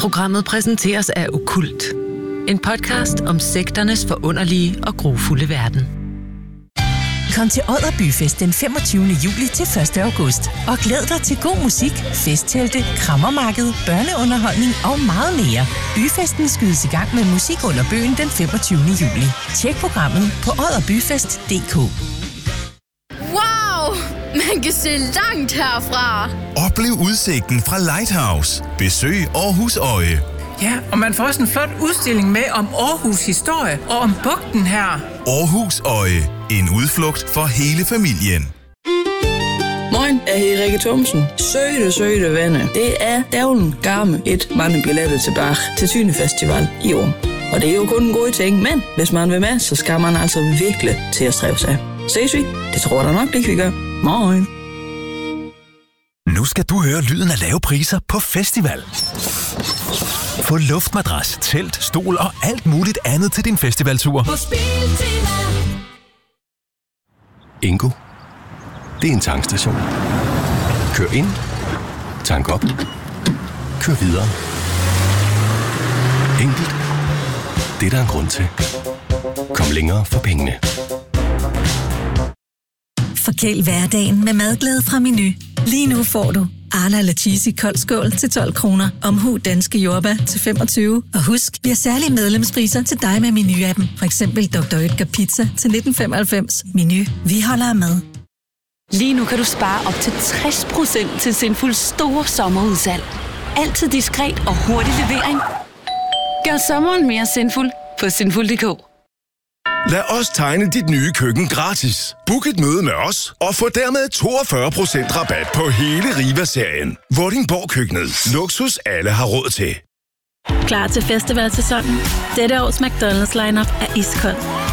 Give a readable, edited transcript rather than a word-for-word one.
Programmet præsenteres af Okkult. En podcast om sekternes forunderlige og grufulde verden. Kom til Odder Byfest den 25. juli til 1. august. Og glæd dig til god musik, festtelte, krammermarked, børneunderholdning og meget mere. Byfesten skydes i gang med musik under bøgen den 25. juli. Tjek programmet på odderbyfest.dk. Wow! Man kan se langt herfra. Oplev udsigten fra Lighthouse. Besøg Aarhus Øje. Ja, og man får også en flot udstilling med om Aarhus historie og om bugten her. Aarhus Øje. En udflugt for hele familien. Moin, jeg hedder Rikke Thomsen. Søde venner. Det er dævlen garme et mange billetter tilbage til Tyne Festival i år. Og det er jo kun en god ting, men hvis man vil med, så skal man altså virkelig til at stræve sig. Ses vi? Det tror jeg nok, det vi gør. Moin. Nu skal du høre lyden af lave priser på festival. Få luftmadras, telt, stol og alt muligt andet til din festivaltur. På Spiltema. Ingo. Det er en tankstation. Kør ind. Tank op. Kør videre. Enkelt. Det er der en grund til. Kom længere for pengene. Forkæl hverdagen med madglæde fra Menu. Lige nu får du Arla Lacheesi kold skål til 12 kroner, omhu danske jordbær til 25. Og husk, vi har særlige medlemspriser til dig med Menu-appen. For eksempel Dr. Oetker Pizza til 1995. Menu. Vi holder af mad. Lige nu kan du spare op til 60% til Sinfuls store sommerudsalg. Altid diskret og hurtig levering. Gør sommeren mere sinful på sinful.dk. Lad os tegne dit nye køkken gratis. Book et møde med os og få dermed 42% rabat på hele Riva-serien. Vordingborg Køkkenet. Luksus alle har råd til. Klar til festivalsæsonen? Dette års McDonald's lineup er iskold.